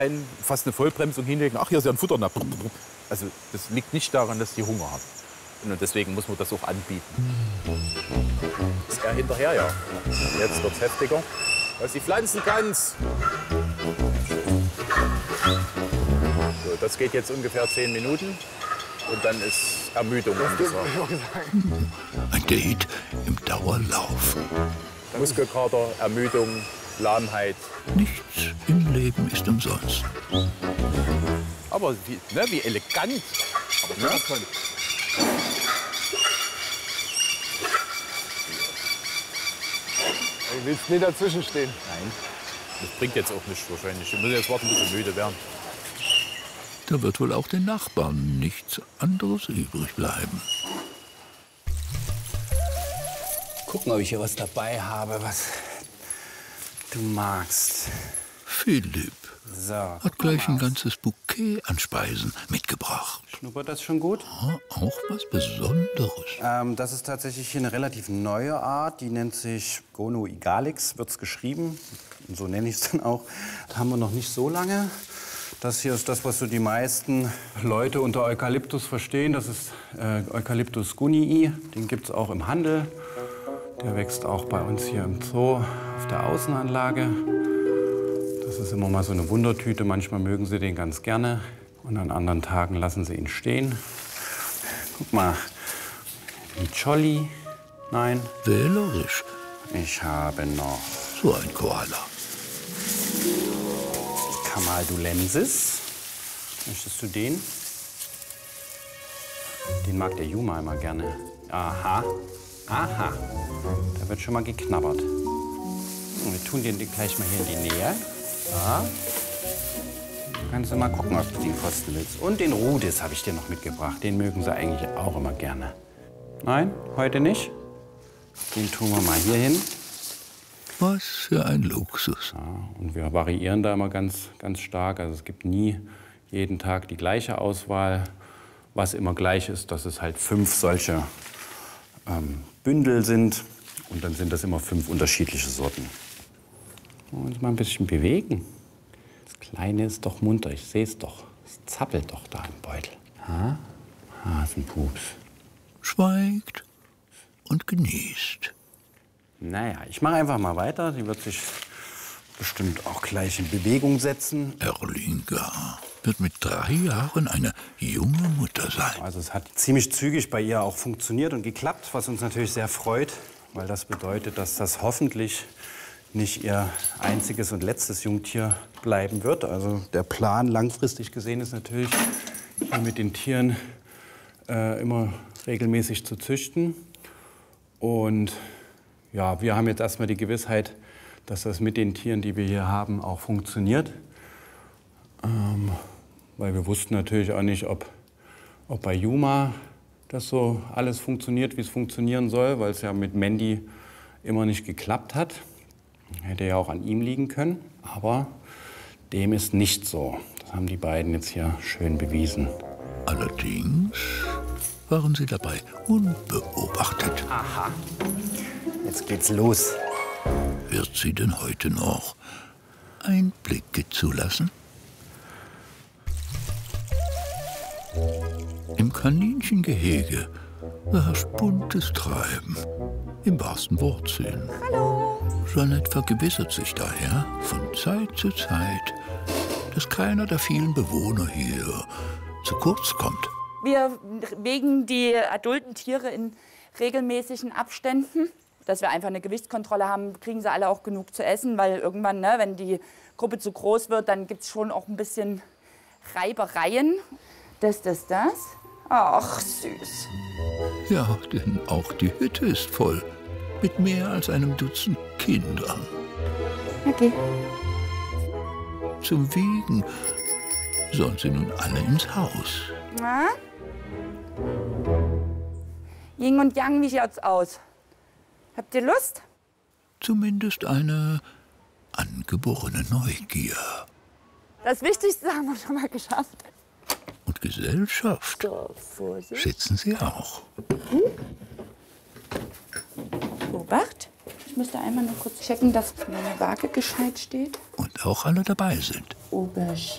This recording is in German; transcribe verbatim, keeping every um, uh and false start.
Ein, fast eine Vollbremsung hinlegen, ach, hier ist ja ein Futter. Also das liegt nicht daran, dass die Hunger haben. Und deswegen muss man das auch anbieten. Ist er hinterher, ja. Jetzt wird es heftiger. Was die Pflanzen kannst. So, das geht jetzt ungefähr zehn Minuten. Und dann ist Ermüdung angesagt. Ein Date im Dauerlauf. Muskelkater, Ermüdung, Lahmheit. Nichts im Leben ist umsonst. Aber wie, ne, wie elegant. Aber ne? Du willst nicht dazwischen stehen. Nein, das bringt jetzt auch nichts wahrscheinlich. Ich muss jetzt warten, bis wir müde werden. Da wird wohl auch den Nachbarn nichts anderes übrig bleiben. Gucken, ob ich hier was dabei habe, was du magst. Philipp So, hat gleich ein ganzes Bouquet an Speisen mitgebracht. schnuppert das schon gut? Ja, auch was Besonderes. Ähm, das ist tatsächlich hier eine relativ neue Art. Die nennt sich Gono igalix, wird es geschrieben. Und so nenne ich es dann auch. Das haben wir noch nicht so lange. Das hier ist das, was so die meisten Leute unter Eukalyptus verstehen. Das ist äh, Eucalyptus gunnii. Den gibt es auch im Handel. Der wächst auch bei uns hier im Zoo auf der Außenanlage. Das ist immer mal so eine Wundertüte. Manchmal mögen sie den ganz gerne. Und an anderen Tagen lassen sie ihn stehen. Guck mal, ein Cholli. Nein. Wählerisch. Ich habe noch So ein Koala. Camaldulensis. Möchtest du den? Den mag der Juma immer gerne. Aha. Aha. Da wird schon mal geknabbert. Und wir tun den gleich mal hier in die Nähe. Ja. Kannst du mal gucken, ob du den kosten willst. Und den Rudis habe ich dir noch mitgebracht. Den mögen sie eigentlich auch immer gerne. Nein, heute nicht. Den tun wir mal hier hin. Was für ein Luxus. Ja, und wir variieren da immer ganz, ganz stark. Also es gibt nie jeden Tag die gleiche Auswahl. Was immer gleich ist, dass es halt fünf solche ähm, Bündel sind. Und dann sind das immer fünf unterschiedliche Sorten. Wollen wir uns mal ein bisschen bewegen. Das Kleine ist doch munter, ich sehe es doch. Es zappelt doch da im Beutel. Ha? Hasenpups. Schweigt und genießt. Naja, ich mache einfach mal weiter. Die wird sich bestimmt auch gleich in Bewegung setzen. Erlinga wird mit drei Jahren eine junge Mutter sein. Also es hat ziemlich zügig bei ihr auch funktioniert und geklappt, was uns natürlich sehr freut, weil das bedeutet, dass das hoffentlich nicht ihr einziges und letztes Jungtier bleiben wird. Also der Plan langfristig gesehen ist natürlich, hier mit den Tieren äh, immer regelmäßig zu züchten. Und ja, wir haben jetzt erstmal die Gewissheit, dass das mit den Tieren, die wir hier haben, auch funktioniert. Ähm, weil wir wussten natürlich auch nicht, ob, ob bei Juma das so alles funktioniert, wie es funktionieren soll, weil es ja mit Mandy immer nicht geklappt hat. Hätte ja auch an ihm liegen können, aber dem ist nicht so. Das haben die beiden jetzt hier schön bewiesen. Allerdings waren sie dabei unbeobachtet. Aha, jetzt geht's los. Wird sie denn heute noch Einblicke zulassen? Im Kaninchengehege herrscht buntes Treiben, im wahrsten Wortsinn. Hallo. Jeanette vergewissert sich daher von Zeit zu Zeit, dass keiner der vielen Bewohner hier zu kurz kommt. Wir wägen die adulten Tiere in regelmäßigen Abständen, dass wir einfach eine Gewichtskontrolle haben, kriegen sie alle auch genug zu essen, weil irgendwann, ne, wenn die Gruppe zu groß wird, dann gibt es schon auch ein bisschen Reibereien. Das, das, das. Ach, süß. Ja, denn auch die Hütte ist voll mit mehr als einem Dutzend Kindern. Okay. Zum Wiegen sollen sie nun alle ins Haus. Na? Yin und Yang, wie schaut's aus? Habt ihr Lust? Zumindest eine angeborene Neugier. Das Wichtigste haben wir schon mal geschafft. Und Gesellschaft So, Vorsicht. schätzen sie auch. Obacht. Ich müsste einmal noch kurz checken, dass meine Waage gescheit steht. Und auch alle dabei sind. Aubergine.